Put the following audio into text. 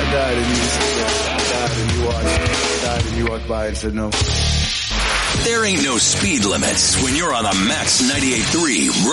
died and you walked by and said no. There ain't no speed limits when you're on the Max 98.3